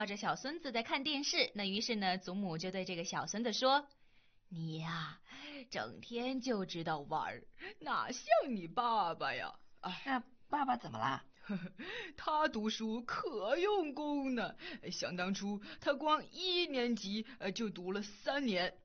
抱着小孙子在看电视，那于是呢，祖母就对这个小孙子说：“你呀，整天就知道玩，哪像你爸爸呀？哎， 那爸爸怎么啦？ 他读书可用功呢。想当初他光1年级就读了3年，